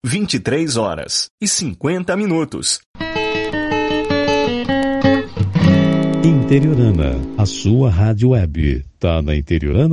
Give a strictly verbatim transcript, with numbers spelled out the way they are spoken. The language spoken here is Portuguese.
vinte e três horas e cinquenta minutos. Interiorana, a sua rádio web. Tá na Interiorana?